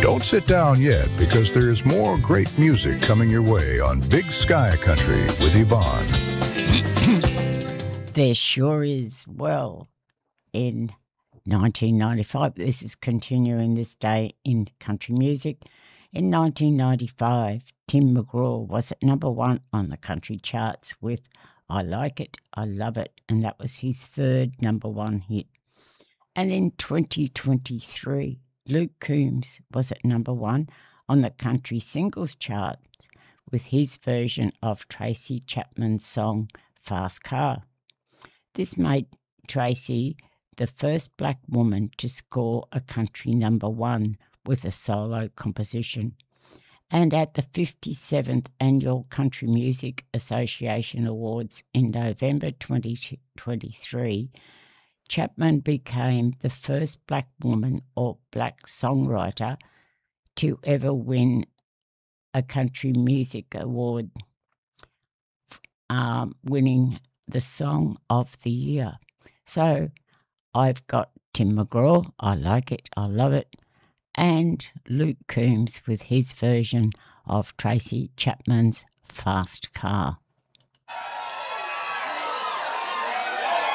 Don't sit down yet because there's more great music coming your way on Big Sky Country with Yvonne. There sure is. Well, in 1995, this is continuing this day in country music. In 1995, Tim McGraw was at number one on the country charts with I Like It, I Love It, and that was his third number one hit. And in 2023, Luke Combs was at number one on the country singles charts with his version of Tracy Chapman's song Fast Car. This made Tracy the first black woman to score a country number one with a solo composition. And at the 57th Annual Country Music Association Awards in November 2023, Chapman became the first black woman or black songwriter to ever win a country music award, winning the Song of the Year. So I've got Tim McGraw, I Like It, I Love It, and Luke Combs with his version of Tracy Chapman's Fast Car.